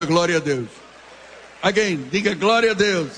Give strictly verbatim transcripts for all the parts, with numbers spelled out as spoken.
Glória a Deus. Again, diga glória a Deus.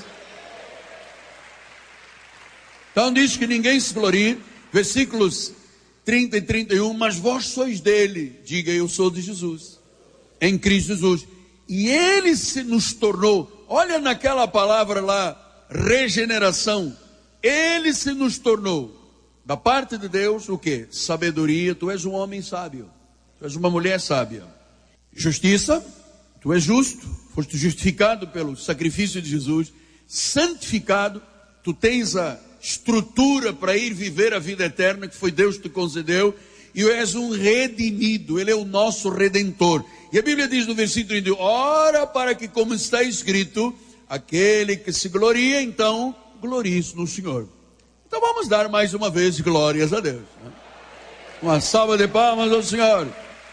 Então diz que ninguém se glorie, versículos trinta e trinta e um, mas vós sois dele, diga eu sou de Jesus, em Cristo Jesus, e ele se nos tornou, olha naquela palavra lá, regeneração, ele se nos tornou, da parte de Deus, o que? Sabedoria, tu és um homem sábio, tu és uma mulher sábia, justiça, tu és justo, foste justificado pelo sacrifício de Jesus, santificado, tu tens a estrutura para ir viver a vida eterna que foi Deus que te concedeu, e és um redimido, ele é o nosso redentor. E a Bíblia diz no versículo trinta e um, ora para que, como está escrito, aquele que se gloria, então glorie-se no Senhor. Então vamos dar mais uma vez glórias a Deus, né? Uma salva de palmas ao Senhor.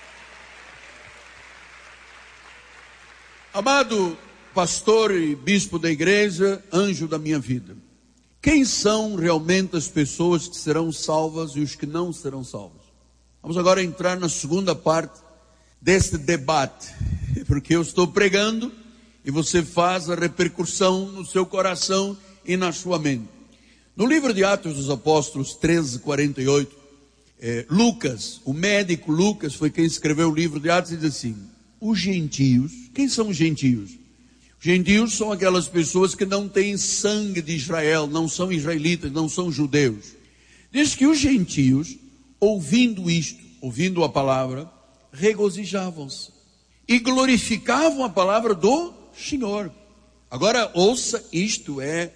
Amado pastor e bispo da igreja, anjo da minha vida, quem são realmente as pessoas que serão salvas e os que não serão salvos? Vamos agora entrar na segunda parte deste debate, porque eu estou pregando e você faz a repercussão no seu coração e na sua mente. No livro de Atos dos Apóstolos treze, quarenta e oito, eh, Lucas, o médico Lucas foi quem escreveu o livro de Atos e diz assim, os gentios, quem são os gentios? Os gentios são aquelas pessoas que não têm sangue de Israel, não são israelitas, não são judeus. Diz que os gentios, ouvindo isto, ouvindo a palavra, regozijavam-se e glorificavam a palavra do Senhor. Agora ouça, isto é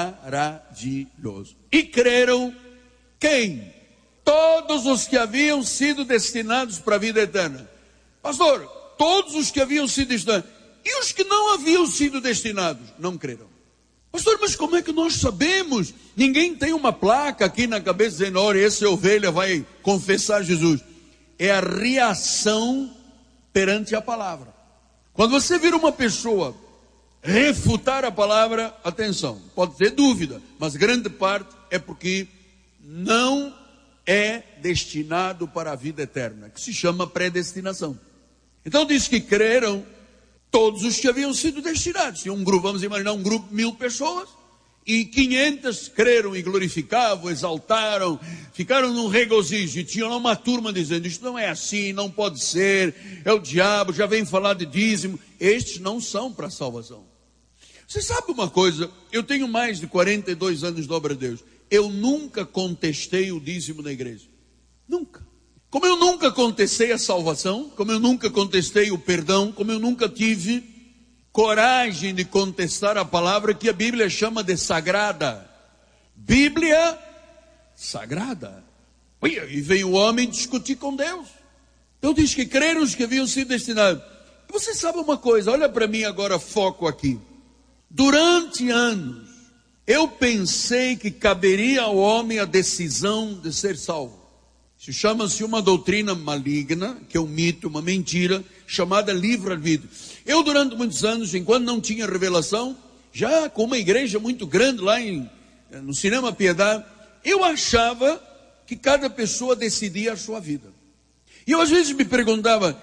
maravilhoso. E creram quem? Todos os que haviam sido destinados para a vida eterna. Pastor, todos os que haviam sido destinados. E os que não haviam sido destinados? Não creram. Pastor, mas como é que nós sabemos? Ninguém tem uma placa aqui na cabeça dizendo, olha, essa ovelha vai confessar Jesus. É a reação perante a palavra. Quando você vira uma pessoa refutar a palavra, atenção, pode ter dúvida, mas grande parte é porque não é destinado para a vida eterna, que se chama predestinação. Então diz que creram todos os que haviam sido destinados. Tinha um grupo, vamos imaginar um grupo de mil pessoas, e quinhentas creram e glorificavam, exaltaram, ficaram num regozijo, e tinha lá uma turma dizendo, isto não é assim, não pode ser, é o diabo, já vem falar de dízimo. Estes não são para a salvação. Você sabe uma coisa, eu tenho mais de quarenta e dois anos de obra de Deus, eu nunca contestei o dízimo na igreja, nunca. Como eu nunca contestei a salvação, como eu nunca contestei o perdão, como eu nunca tive coragem de contestar a palavra que a Bíblia chama de sagrada. Bíblia sagrada. E veio o homem discutir com Deus. Então diz que creram os que haviam sido destinados. Você sabe uma coisa, olha para mim agora, foco aqui. Durante anos, eu pensei que caberia ao homem a decisão de ser salvo. Isso chama-se uma doutrina maligna, que é um mito, uma mentira, chamada livre-arbítrio. Eu, durante muitos anos, enquanto não tinha revelação, já com uma igreja muito grande lá em, no Cinema Piedade, eu achava que cada pessoa decidia a sua vida. E eu às vezes me perguntava,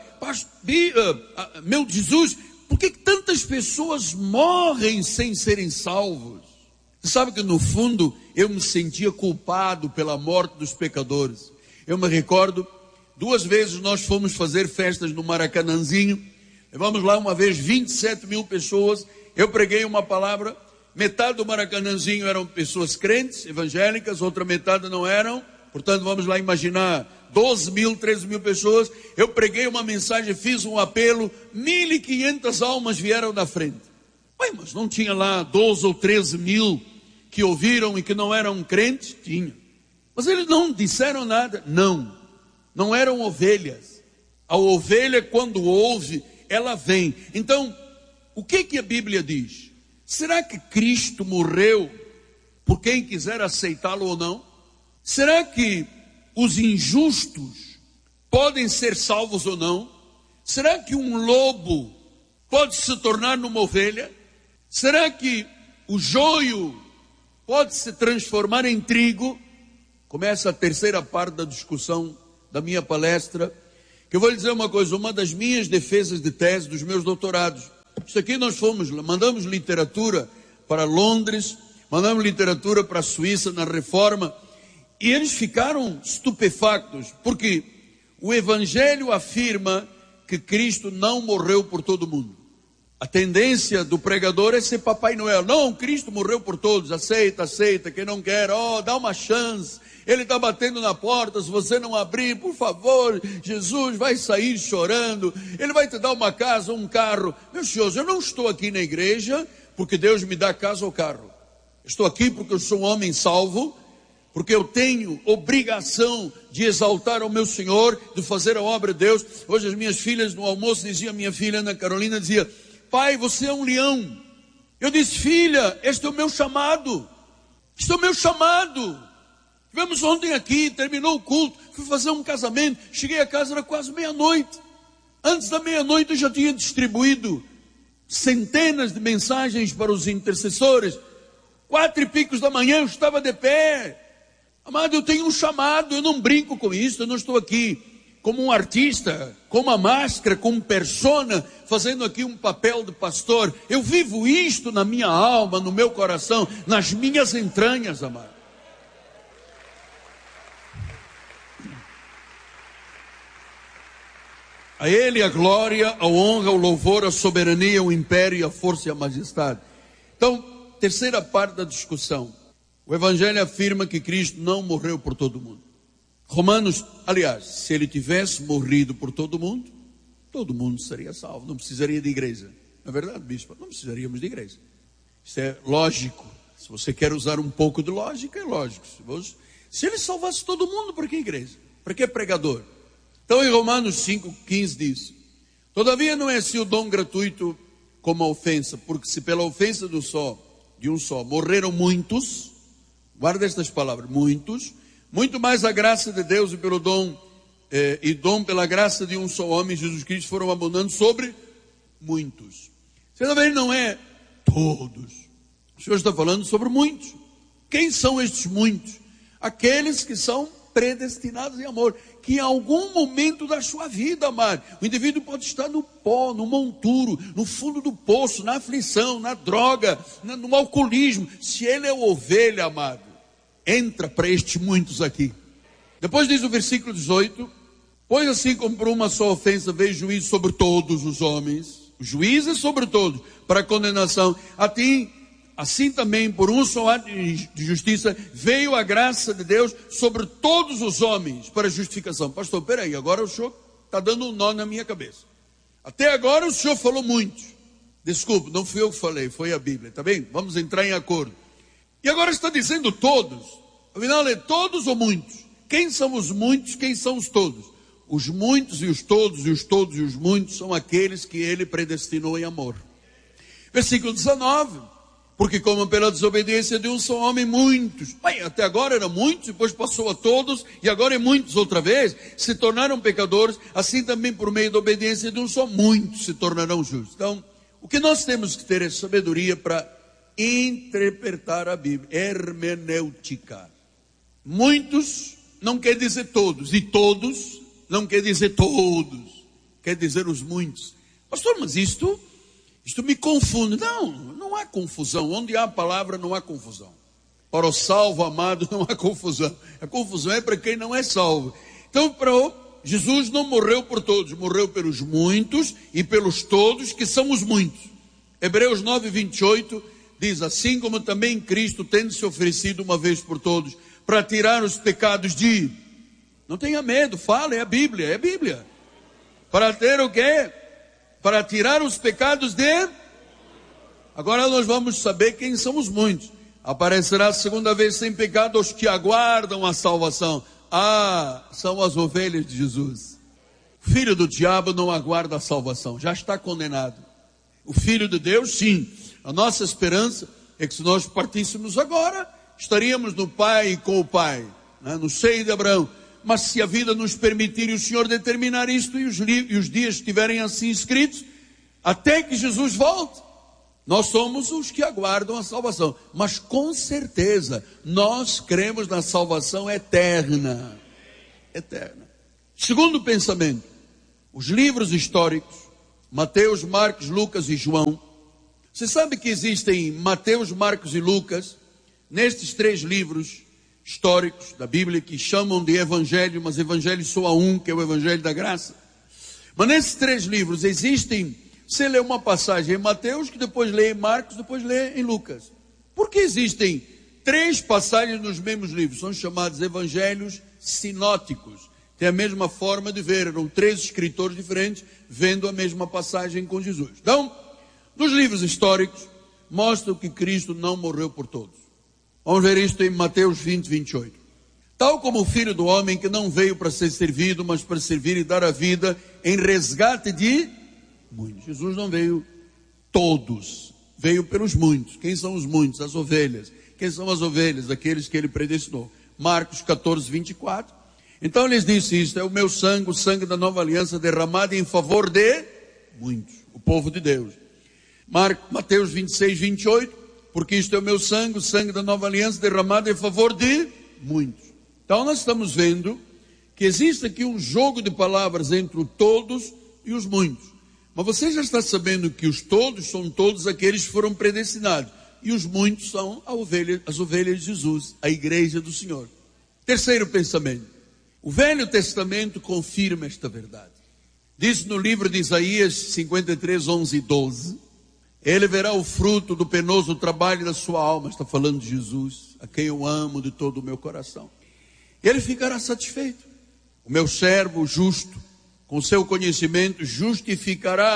meu Jesus, por que tantas pessoas morrem sem serem salvos? Você sabe que no fundo eu me sentia culpado pela morte dos pecadores. Eu me recordo, duas vezes nós fomos fazer festas no Maracanãzinho, levamos lá uma vez vinte e sete mil pessoas, eu preguei uma palavra, metade do Maracanãzinho eram pessoas crentes, evangélicas, outra metade não eram, portanto vamos lá imaginar doze mil, treze mil pessoas, eu preguei uma mensagem, fiz um apelo, mil e quinhentas almas vieram da frente. Ué, mas não tinha lá doze ou treze mil que ouviram e que não eram crentes? Tinha. Mas eles não disseram nada. Não, não eram ovelhas. A ovelha, quando ouve, ela vem. Então, o que que a Bíblia diz? Será que Cristo morreu por quem quiser aceitá-lo ou não? Será que os injustos podem ser salvos ou não? Será que um lobo pode se tornar numa ovelha? Será que o joio pode se transformar em trigo? Começa a terceira parte da discussão da minha palestra, que eu vou lhe dizer uma coisa, uma das minhas defesas de tese dos meus doutorados Isso aqui nós fomos, mandamos literatura para Londres, mandamos literatura para a Suíça na Reforma, e eles ficaram estupefactos, porque o Evangelho afirma que Cristo não morreu por todo mundo. A tendência do pregador é ser Papai Noel. Não, Cristo morreu por todos, aceita, aceita, quem não quer, ó, oh, dá uma chance. Ele está batendo na porta, se você não abrir, por favor, Jesus vai sair chorando, Ele vai te dar uma casa, um carro. Meus senhores, eu não estou aqui na igreja porque Deus me dá casa ou carro. Estou aqui porque eu sou um homem salvo, porque eu tenho obrigação de exaltar ao meu Senhor, de fazer a obra de Deus. Hoje as minhas filhas no almoço diziam, minha filha Ana Carolina dizia, pai, você é um leão. Eu disse, filha, este é o meu chamado, este é o meu chamado. Tivemos ontem aqui, terminou o culto, fui fazer um casamento, cheguei a casa, era quase meia-noite. Antes da meia-noite eu já tinha distribuído centenas de mensagens para os intercessores. Quatro e picos da manhã eu estava de pé. Amado, eu tenho um chamado, eu não brinco com isso, eu não estou aqui como um artista, com uma máscara, com uma persona, fazendo aqui um papel de pastor. Eu vivo isto na minha alma, no meu coração, nas minhas entranhas, amado. A Ele a glória, a honra, o louvor, a soberania, o império, a força e a majestade. Então, terceira parte da discussão. O Evangelho afirma que Cristo não morreu por todo mundo. Romanos, aliás, se Ele tivesse morrido por todo mundo, todo mundo seria salvo, não precisaria de igreja. Não é verdade, bispo? Não precisaríamos de igreja. Isso é lógico. Se você quer usar um pouco de lógica, é lógico. Se, você, se Ele salvasse todo mundo, para que igreja? Para que pregador? Então em Romanos cinco, quinze diz, todavia não é assim o dom gratuito como a ofensa, porque se pela ofensa do só, de um só, morreram muitos, guarda estas palavras, muitos, muito mais a graça de Deus e pelo dom, eh, e dom pela graça de um só homem, Jesus Cristo, foram abundando sobre muitos. Você também não é todos. O Senhor está falando sobre muitos. Quem são estes muitos? Aqueles que são predestinados em amor, que em algum momento da sua vida, amado, o indivíduo pode estar no pó, no monturo, no fundo do poço, na aflição, na droga, no alcoolismo. Se ele é ovelha, amado, entra para estes muitos aqui. Depois diz o versículo dezoito, pois assim como por uma só ofensa veio juízo sobre todos os homens, juízo é sobre todos, para condenação, a ti, assim também por um só ato de justiça veio a graça de Deus sobre todos os homens para justificação. Pastor, peraí, agora o senhor está dando um nó na minha cabeça. Até agora o senhor falou muito. Desculpe, não fui eu que falei, foi a Bíblia, tá bem? Vamos entrar em acordo. E agora está dizendo todos. Afinal é todos ou muitos? Quem são os muitos, quem são os todos? Os muitos e os todos e os todos e os muitos são aqueles que ele predestinou em amor. Versículo dezenove. Porque como pela desobediência de um só homem, muitos, bem, até agora eram muitos, depois passou a todos, e agora é muitos outra vez, se tornaram pecadores, assim também por meio da obediência de um só, muitos se tornarão justos. Então, o que nós temos que ter é sabedoria para interpretar a Bíblia, hermenêutica. Muitos não quer dizer todos, e todos não quer dizer todos, quer dizer os muitos. Pastor, mas isto... Isto me confunde. Não, não há confusão. Onde há palavra não há confusão. Para o salvo amado não há confusão. A confusão é para quem não é salvo. Então, para o, Jesus não morreu por todos, morreu pelos muitos e pelos todos que são os muitos. Hebreus nove, vinte e oito diz, assim como também Cristo tendo se oferecido uma vez por todos para tirar os pecados de... Não tenha medo, fala, é a Bíblia, é a Bíblia. Para ter o quê? Para tirar os pecados de... Agora nós vamos saber quem são os muitos. Aparecerá a segunda vez sem pecado os que aguardam a salvação. Ah, são as ovelhas de Jesus. O filho do diabo não aguarda a salvação, já está condenado. O filho de Deus, sim. A nossa esperança é que se nós partíssemos agora, estaríamos no Pai com o Pai, né, no seio de Abraão. Mas se a vida nos permitir e o Senhor determinar isto e os, e os dias estiverem assim escritos, até que Jesus volte, nós somos os que aguardam a salvação. Mas com certeza, nós cremos na salvação eterna. Eterna. Segundo pensamento, os livros históricos Mateus, Marcos, Lucas e João. Você sabe que existem Mateus, Marcos e Lucas, nestes três livros históricos da Bíblia, que chamam de evangelho, mas evangelho só há um, que é o evangelho da graça. Mas nesses três livros existem, você lê uma passagem em Mateus, que depois lê em Marcos, depois lê em Lucas. Por que existem três passagens nos mesmos livros? São chamados evangelhos sinóticos. Tem a mesma forma de ver, eram três escritores diferentes, vendo a mesma passagem com Jesus. Então, nos livros históricos, mostram que Cristo não morreu por todos. Vamos ver isto em Mateus vinte, vinte e oito. Tal como o Filho do Homem, que não veio para ser servido, mas para servir e dar a vida em resgate de muitos. Jesus não veio todos, veio pelos muitos. Quem são os muitos? As ovelhas. Quem são as ovelhas? Aqueles que ele predestinou. Marcos catorze, vinte e quatro. Então lhes disse isto: é o meu sangue, o sangue da nova aliança, derramado em favor de muitos, o povo de Deus. Marcos, Mateus vinte e seis, vinte e oito. Porque isto é o meu sangue, o sangue da nova aliança, derramado em favor de muitos. Então nós estamos vendo que existe aqui um jogo de palavras entre o todos e os muitos. Mas você já está sabendo que os todos são todos aqueles que foram predestinados. E os muitos são a ovelha, as ovelhas de Jesus, a igreja do Senhor. Terceiro pensamento. O Velho Testamento confirma esta verdade. Diz no livro de Isaías cinquenta e três, onze e doze. Ele verá o fruto do penoso trabalho da sua alma. Está falando de Jesus, a quem eu amo de todo o meu coração. Ele ficará satisfeito. O meu servo justo, com seu conhecimento, justificará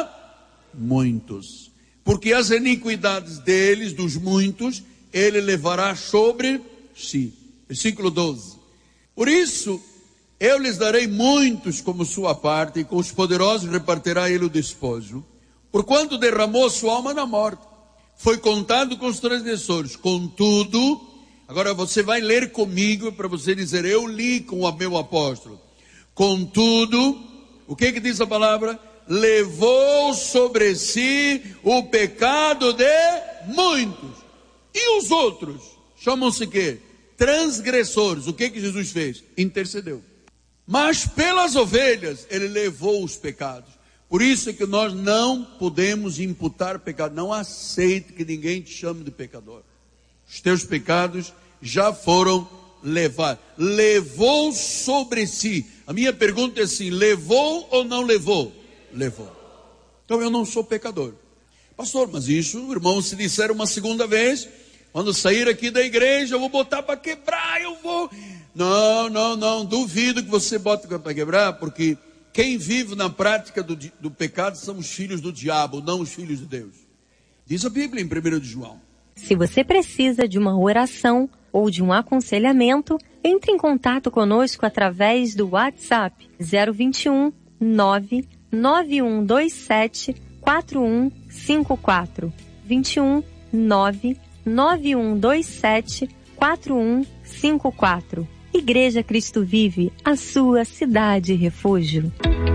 a muitos. Porque as iniquidades deles, dos muitos, ele levará sobre si. Versículo doze. Por isso, eu lhes darei muitos como sua parte, e com os poderosos repartirá ele o despojo. Porquanto derramou sua alma na morte, foi contado com os transgressores. Contudo, agora você vai ler comigo para você dizer: eu li com o meu apóstolo. Contudo, o que que diz a palavra? Levou sobre si o pecado de muitos. E os outros? Chamam-se quê? Transgressores. O que que Jesus fez? Intercedeu. Mas pelas ovelhas, ele levou os pecados. Por isso é que nós não podemos imputar pecado. Não aceite que ninguém te chame de pecador. Os teus pecados já foram levados. Levou sobre si. A minha pergunta é assim: levou ou não levou? Levou. Então eu não sou pecador. Pastor, mas isso, irmão, se disser uma segunda vez, quando sair aqui da igreja, eu vou botar para quebrar, eu vou... Não, não, não, duvido que você bote para quebrar, porque quem vive na prática do, do pecado são os filhos do diabo, não os filhos de Deus. Diz a Bíblia em primeiro de João. Se você precisa de uma oração ou de um aconselhamento, entre em contato conosco através do WhatsApp zero vinte e um, nove nove um dois sete, quatro um cinco quatro. vinte e um, nove nove um dois sete, quatro um cinco quatro. Igreja Cristo Vive, a sua cidade refúgio.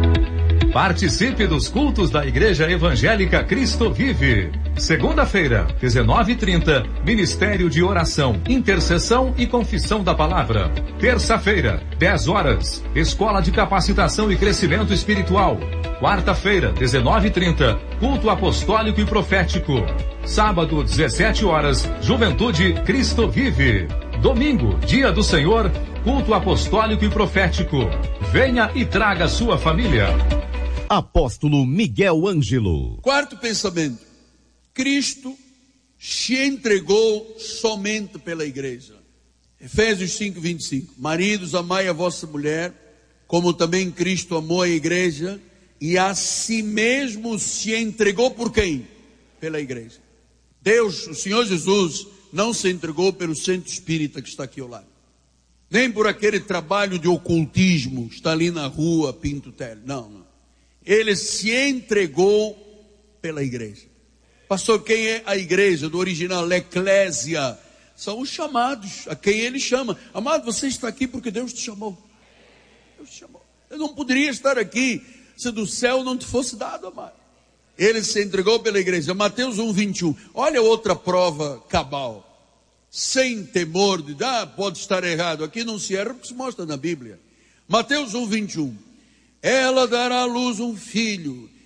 Participe dos cultos da Igreja Evangélica Cristo Vive. Segunda-feira, dezenove e trinta, Ministério de Oração, Intercessão e Confissão da Palavra. Terça-feira, dez horas, Escola de Capacitação e Crescimento Espiritual. Quarta-feira, dezenove e trinta, Culto Apostólico e Profético. Sábado, dezessete horas, Juventude Cristo Vive. Domingo, Dia do Senhor, Culto Apostólico e Profético. Venha e traga sua família. Apóstolo Miguel Ângelo. Quarto pensamento: Cristo se entregou somente pela igreja. Efésios cinco, vinte e cinco. Maridos, amai a vossa mulher, como também Cristo amou a igreja, e a si mesmo se entregou por quem? Pela igreja. Deus, o Senhor Jesus, não se entregou pelo centro espírita que está aqui ao lado, nem por aquele trabalho de ocultismo que está ali na rua Pinto Telo. Não, não. Ele se entregou pela igreja. Pastor, quem é a igreja? Do original, eclésia. São os chamados, a quem ele chama. Amado, você está aqui porque Deus te chamou. Deus te chamou. Eu não poderia estar aqui se do céu não te fosse dado, amado. Ele se entregou pela igreja. Mateus um, vinte e um. Olha outra prova cabal. Sem temor de, ah, pode estar errado. Aqui não se erra porque se mostra na Bíblia. Mateus um, vinte e um. Ela dará à luz um filho,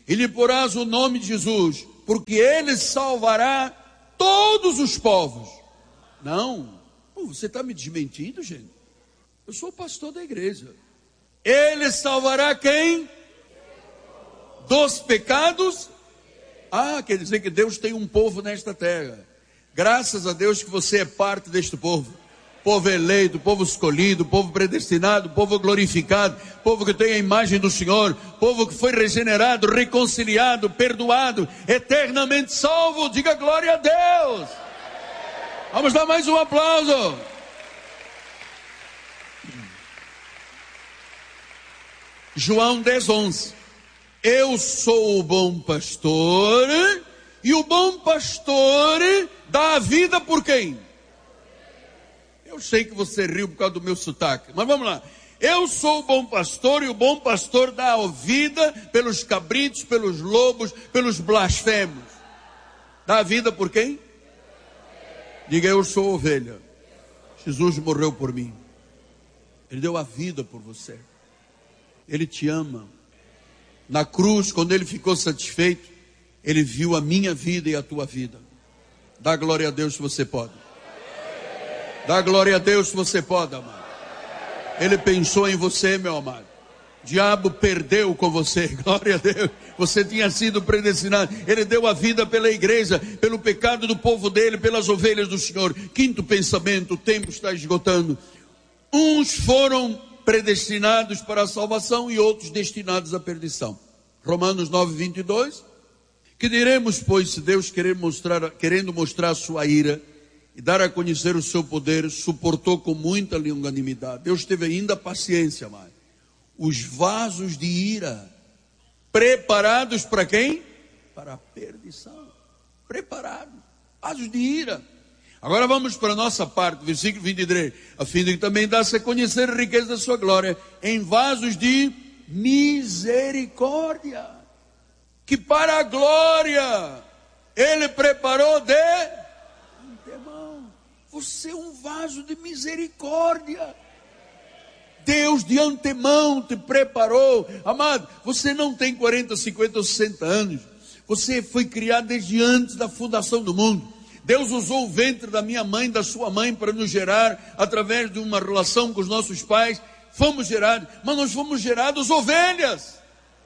e lhe porás o nome de Jesus, porque ele salvará todos os povos. Não, pô, você está me desmentindo, gente? Eu sou o pastor da igreja. Ele salvará quem? Dos pecados. Ah, quer dizer que Deus tem um povo nesta terra. Graças a Deus que você é parte deste povo. Povo eleito, povo escolhido, povo predestinado, povo glorificado, povo que tem a imagem do Senhor, povo que foi regenerado, reconciliado, perdoado, eternamente salvo. Diga glória a Deus. Vamos dar mais um aplauso. João dez, onze. Eu sou o bom pastor, e o bom pastor dá a vida por quem? Eu sei que você riu por causa do meu sotaque, mas vamos lá. Eu sou o bom pastor, e o bom pastor dá a vida pelos cabritos, pelos lobos, pelos blasfemos. Dá a vida por quem? Diga, eu sou ovelha. Jesus morreu por mim. Ele deu a vida por você. Ele te ama. Na cruz, quando ele ficou satisfeito, ele viu a minha vida e a tua vida. Dá glória a Deus se você pode. Dá glória a Deus se você pode, amado. Ele pensou em você, meu amado. O diabo perdeu com você, glória a Deus. Você tinha sido predestinado. Ele deu a vida pela igreja, pelo pecado do povo dele, pelas ovelhas do Senhor. Quinto pensamento, o tempo está esgotando. Uns foram predestinados para a salvação e outros destinados à perdição. Romanos nove, vinte e dois. Que diremos, pois, se Deus querer mostrar, querendo mostrar a sua ira e dar a conhecer o seu poder, suportou com muita longanimidade. Deus teve ainda paciência, amado. Os vasos de ira, preparados para quem? Para a perdição. Preparados, vasos de ira. Agora vamos para a nossa parte, versículo vinte e três. A fim de que também dá-se a conhecer a riqueza da sua glória em vasos de misericórdia, que para a glória Ele preparou de antemão. Você é um vaso de misericórdia. Deus de antemão te preparou. Amado, você não tem quarenta, cinquenta ou sessenta anos. Você foi criado desde antes da fundação do mundo. Deus usou o ventre da minha mãe, da sua mãe, para nos gerar, através de uma relação com os nossos pais. Fomos gerados, mas nós fomos gerados ovelhas.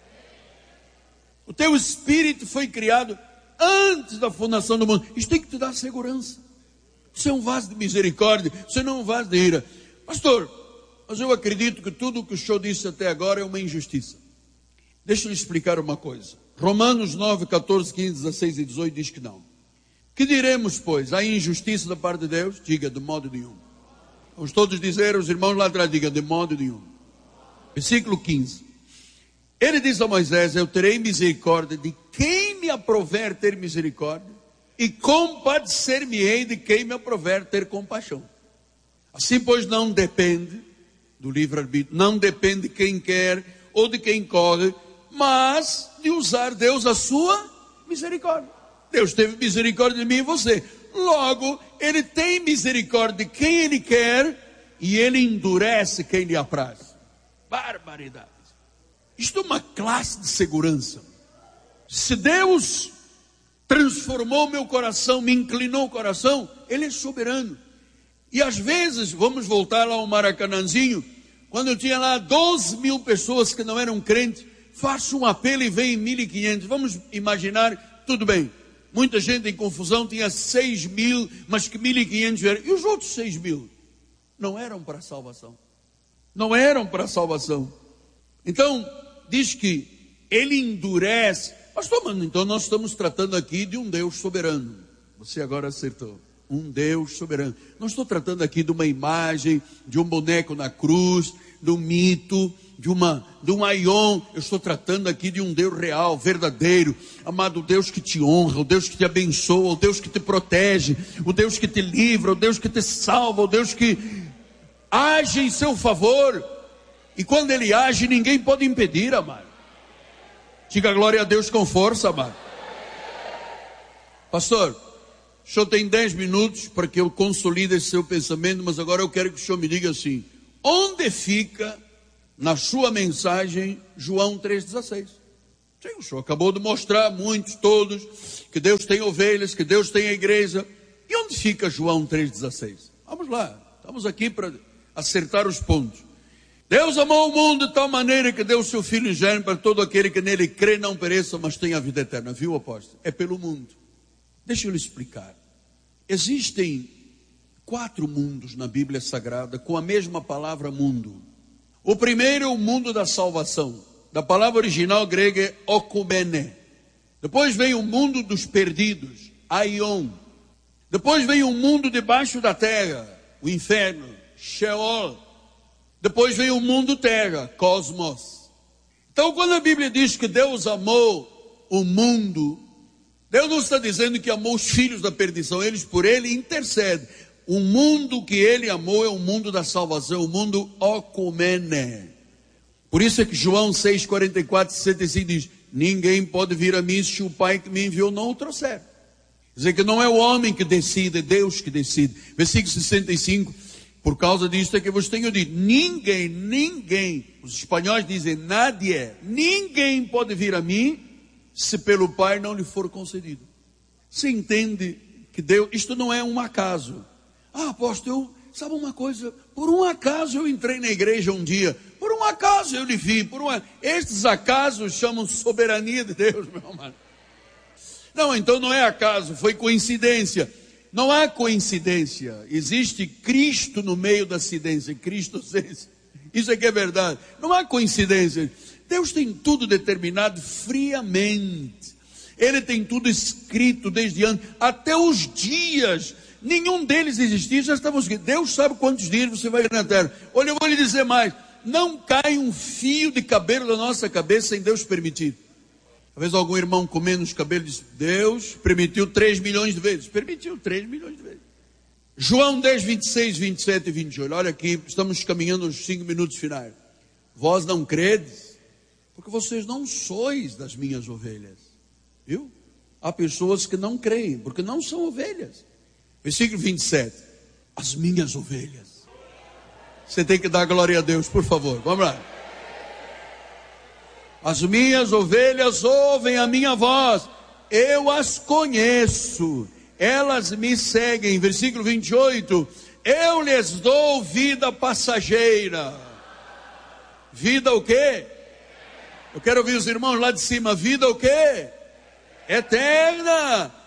O teu espírito foi criado antes da fundação do mundo. Isso tem que te dar segurança. Você é um vaso de misericórdia, você não é um vaso de ira. Pastor, mas eu acredito que tudo o que o senhor disse até agora é uma injustiça. Deixa eu lhe explicar uma coisa. Romanos nove, catorze, quinze, dezesseis e dezoito diz que não. Que diremos, pois? Há injustiça da parte de Deus? Diga, de modo nenhum. Vamos todos dizer, os irmãos lá atrás, diga, de modo nenhum. Versículo quinze. Ele diz a Moisés, eu terei misericórdia de quem me aprover ter misericórdia, e compadecer-me-ei de quem me aprover ter compaixão. Assim, pois, não depende do livre-arbítrio, não depende de quem quer ou de quem corre, mas de usar Deus a sua misericórdia. Deus teve misericórdia de mim e você. Logo, Ele tem misericórdia de quem Ele quer e Ele endurece quem lhe apraz. Barbaridade. Isto é uma classe de segurança. Se Deus transformou meu coração, me inclinou o coração, Ele é soberano. E às vezes, vamos voltar lá ao Maracanãzinho, quando eu tinha lá doze mil pessoas que não eram crentes, faço um apelo e vem mil e quinhentos. Vamos imaginar, tudo bem. Muita gente em confusão, tinha seis mil, mas que mil e quinhentos vieram. E os outros seis mil? Não eram para a salvação. Não eram para a salvação. Então, diz que Ele endurece. Pastor, mano, então nós estamos tratando aqui de um Deus soberano. Você agora acertou. Um Deus soberano. Não estou tratando aqui de uma imagem, de um boneco na cruz, de um mito, de uma, de um aion. Eu estou tratando aqui de um Deus real, verdadeiro. Amado, o Deus que te honra, o Deus que te abençoa, o Deus que te protege, o Deus que te livra, o Deus que te salva, o Deus que age em seu favor. E quando Ele age, ninguém pode impedir, amado. Diga glória a Deus com força, amado. Pastor, o senhor tem dez minutos para que eu consolide esse seu pensamento, mas agora eu quero que o senhor me diga assim: onde fica na sua mensagem João três dezesseis? Sim, o senhor acabou de mostrar, muitos, todos, que Deus tem ovelhas, que Deus tem a igreja. E onde fica João três dezesseis? Vamos lá, estamos aqui para acertar os pontos. Deus amou o mundo de tal maneira que deu o seu Filho ingênuo para todo aquele que nele crê não pereça, mas tenha a vida eterna. Viu, apóstolo? É pelo mundo. Deixa eu lhe explicar. Existem quatro mundos na Bíblia Sagrada com a mesma palavra mundo. O primeiro é o mundo da salvação. Da palavra original grega é okumene. Depois vem o mundo dos perdidos, aion. Depois vem o mundo debaixo da terra, o inferno, Sheol. Depois vem o mundo terra, cosmos. Então quando a Bíblia diz que Deus amou o mundo, Deus não está dizendo que amou os filhos da perdição, eles por ele intercedem. O mundo que ele amou é o mundo da salvação, o mundo okumene. Por isso é que João seis, quarenta e quatro, sessenta e cinco diz: ninguém pode vir a mim se o Pai que me enviou não o trouxer. Quer dizer que não é o homem que decide, é Deus que decide. Versículo sessenta e cinco, por causa disso é que vos tenho dito, ninguém, ninguém, os espanhóis dizem nadie, ninguém pode vir a mim se pelo Pai não lhe for concedido. Você entende que Deus, isto não é um acaso. Ah, apóstolo, eu, sabe uma coisa, por um acaso eu entrei na igreja um dia, por um acaso eu lhe vi, por um, estes acasos chamam soberania de Deus, meu amado. Não, então não é acaso, foi coincidência. Não há coincidência, existe Cristo no meio da acidência, Cristo sense. Isso é que é verdade, não há coincidência. Deus tem tudo determinado friamente, Ele tem tudo escrito desde antes, até os dias, nenhum deles existia, já estamos aqui. Deus sabe quantos dias você vai na terra. Olha, eu vou lhe dizer mais, não cai um fio de cabelo da nossa cabeça sem Deus permitir. Talvez algum irmão com menos cabelo disse, Deus permitiu três milhões de vezes. Permitiu três milhões de vezes. João dez, vinte e seis, vinte e sete e vinte e oito. Olha aqui, estamos caminhando nos cinco minutos finais. Vós não credes, porque vocês não sois das minhas ovelhas. Viu? Há pessoas que não creem, porque não são ovelhas. Versículo vinte e sete. As minhas ovelhas. Você tem que dar glória a Deus, por favor. Vamos lá. As minhas ovelhas ouvem a minha voz, eu as conheço, elas me seguem. Versículo vinte e oito, eu lhes dou vida passageira. Vida o quê? Eu quero ouvir os irmãos lá de cima. Vida o quê? Eterna.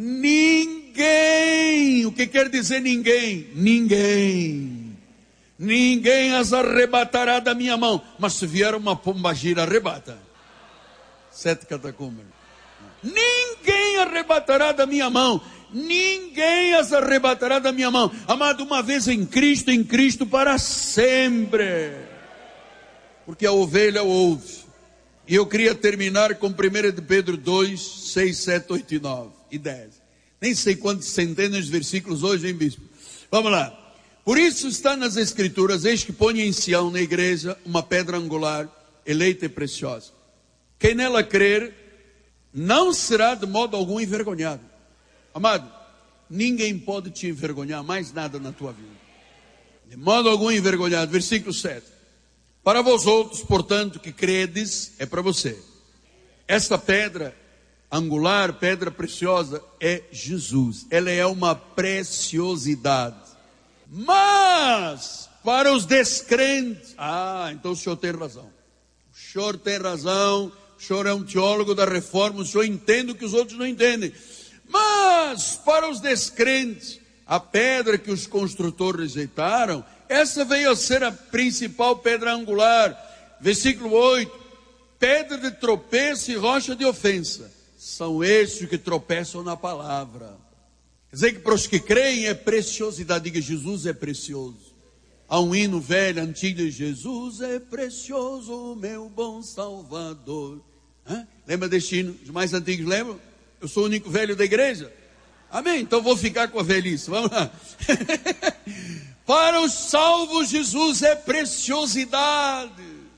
Ninguém, o que quer dizer ninguém? Ninguém. Ninguém as arrebatará da minha mão. Mas se vier uma pombagira, arrebata. Sete catacumbas. Ninguém arrebatará da minha mão. Ninguém as arrebatará da minha mão. Amado, uma vez em Cristo, em Cristo para sempre. Porque a ovelha ouve. E eu queria terminar com primeira de Pedro dois, seis, sete, oito e nove e dez. Nem sei quantos centenas de versículos hoje, hein, bispo? Vamos lá. Por isso está nas Escrituras, eis que põe em Sião, na igreja, uma pedra angular, eleita e preciosa. Quem nela crer, não será de modo algum envergonhado. Amado, ninguém pode te envergonhar mais nada na tua vida. De modo algum envergonhado. Versículo sete. Para vós outros, portanto, que credes, é para você. Esta pedra angular, pedra preciosa, é Jesus. Ela é uma preciosidade. Mas, para os descrentes, ah, então o senhor tem razão. O senhor tem razão, o senhor é um teólogo da reforma, o senhor entende o que os outros não entendem. Mas, para os descrentes, a pedra que os construtores rejeitaram, essa veio a ser a principal pedra angular. Versículo oito, pedra de tropeço e rocha de ofensa. São estes que tropeçam na palavra. Quer dizer que para os que creem é preciosidade. Diga, Jesus é precioso. Há um hino velho, antigo, de Jesus é precioso, meu bom Salvador. Hã? Lembra deste hino? Os mais antigos lembram? Eu sou o único velho da igreja. Amém? Então vou ficar com a velhice. Vamos lá. Para os salvos, Jesus é preciosidade.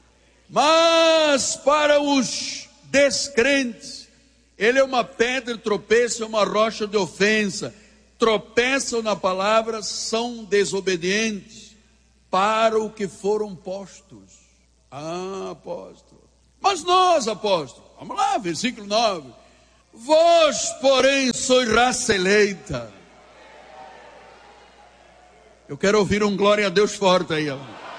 Mas para os descrentes, ele é uma pedra de tropeço, é uma rocha de ofensa. Tropeçam na palavra, são desobedientes para o que foram postos. Ah, apóstolo. Mas nós, apóstolo, Vamos lá, versículo nove. Vós, porém, sois raça eleita. Eu quero ouvir um glória a Deus forte aí. Ó.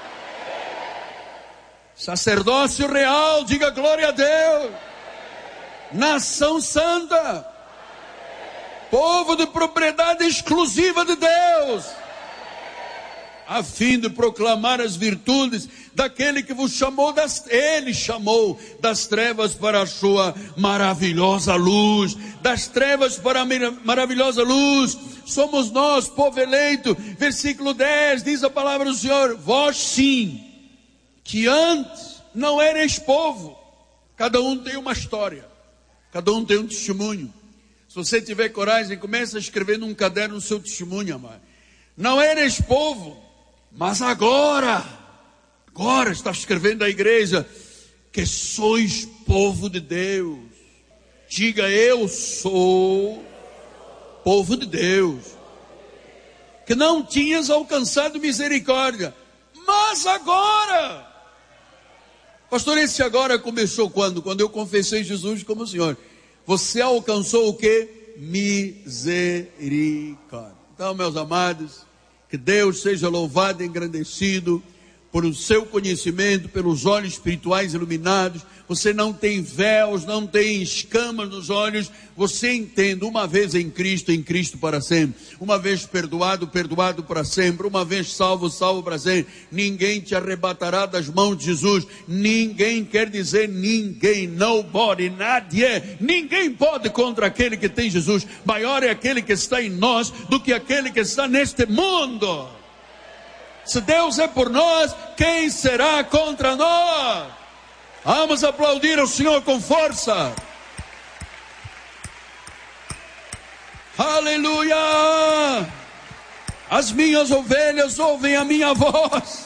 Sacerdócio real, diga glória a Deus. Nação santa. Povo de propriedade exclusiva de Deus. A fim de proclamar as virtudes daquele que vos chamou das, ele chamou das trevas para a sua maravilhosa luz, das trevas para a maravilhosa luz, somos nós, povo eleito. Versículo dez, diz a palavra do Senhor, vós sim, que antes não erais povo. Cada um tem uma história, cada um tem um testemunho. Se você tiver coragem, comece a escrever num caderno o seu testemunho, amado. Não erais povo, mas agora, agora está escrevendo a igreja, que sois povo de Deus. Diga, eu sou povo de Deus. Que não tinhas alcançado misericórdia, mas agora. Pastor, esse agora começou quando? Quando eu confessei Jesus como Senhor. Você alcançou o que? Misericórdia. Então, meus amados, que Deus seja louvado e engrandecido por o seu conhecimento, pelos olhos espirituais iluminados. Você não tem véus, não tem escamas nos olhos. Você entende, uma vez em Cristo, em Cristo para sempre. Uma vez perdoado, perdoado para sempre. Uma vez salvo, salvo para sempre. Ninguém te arrebatará das mãos de Jesus. Ninguém quer dizer ninguém, nobody, nadie. Ninguém pode contra aquele que tem Jesus. Maior é aquele que está em nós do que aquele que está neste mundo. Se Deus é por nós, quem será contra nós? Vamos aplaudir o Senhor com força. Aleluia! As minhas ovelhas ouvem a minha voz.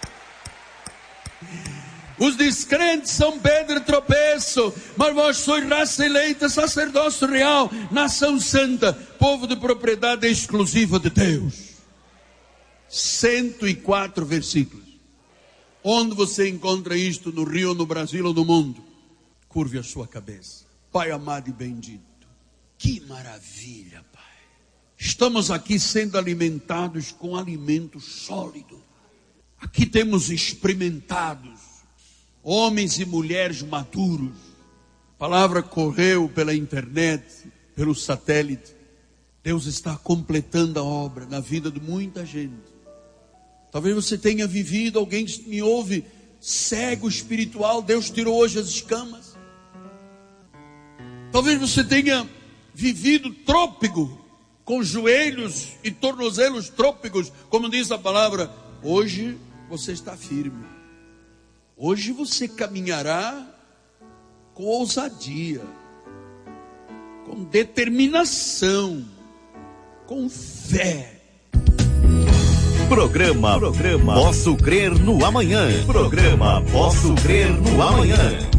Os descrentes são pedra de tropeço, mas vós sois raça eleita, sacerdócio real, nação santa, povo de propriedade exclusiva de Deus. cento e quatro versículos. Onde você encontra isto, no Rio, no Brasil ou no mundo? Curve a sua cabeça. Pai amado e bendito, que maravilha, Pai. Estamos aqui sendo alimentados com alimento sólido. Aqui temos experimentados homens e mulheres maduros. A palavra correu pela internet, pelo satélite. Deus está completando a obra na vida de muita gente. Talvez você tenha vivido, alguém que me ouve, cego espiritual, Deus tirou hoje as escamas. Talvez você tenha vivido trôpego, com joelhos e tornozelos trôpegos, como diz a palavra. Hoje você está firme. Hoje você caminhará com ousadia, com determinação, com fé. Programa, programa Posso Crer no Amanhã. Programa Posso Crer no Amanhã.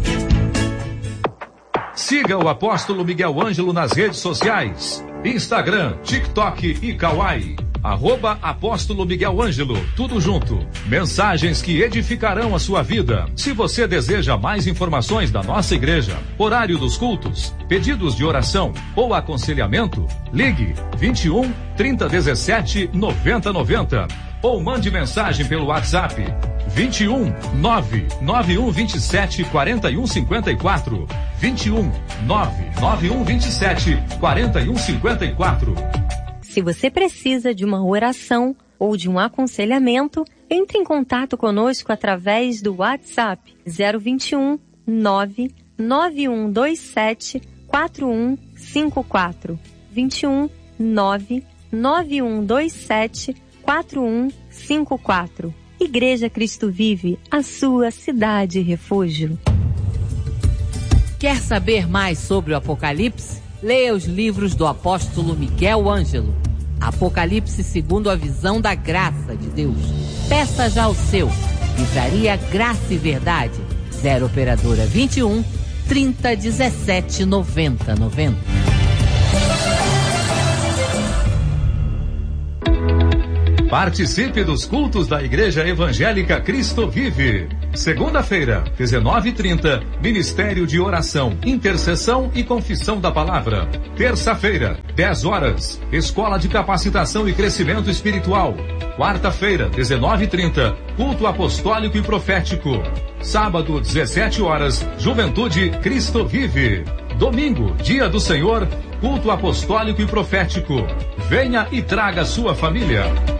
Siga o apóstolo Miguel Ângelo nas redes sociais. Instagram, TikTok e Kawaii. Arroba Apóstolo Miguel Ângelo, tudo junto. Mensagens que edificarão a sua vida. Se você deseja mais informações da nossa igreja, horário dos cultos, pedidos de oração ou aconselhamento, ligue vinte e um, trinta, dezessete, noventa, noventa ou mande mensagem pelo WhatsApp vinte e um, nove nove um vinte e sete, quarenta e um cinquenta e quatro. vinte e um, nove nove um vinte e sete, quarenta e um cinquenta e quatro. Se você precisa de uma oração ou de um aconselhamento, entre em contato conosco através do WhatsApp zero vinte e um, nove nove um dois sete, quatro um cinco quatro. vinte e um, nove nove um dois sete, quatro um cinco quatro. Igreja Cristo Vive, a sua cidade refúgio. Quer saber mais sobre o Apocalipse? Leia os livros do apóstolo Miguel Ângelo. Apocalipse segundo a visão da graça de Deus. Peça já o seu. Livraria Graça e Verdade. zero operadora vinte e um, trinta, dezessete, noventa, noventa. Participe dos cultos da Igreja Evangélica Cristo Vive. Segunda-feira, dezenove e trinta, Ministério de Oração, Intercessão e Confissão da Palavra. Terça-feira, dez horas, Escola de Capacitação e Crescimento Espiritual. Quarta-feira, dezenove e trinta, Culto Apostólico e Profético. Sábado, dezessete horas, Juventude Cristo Vive. Domingo, Dia do Senhor, Culto Apostólico e Profético. Venha e traga sua família.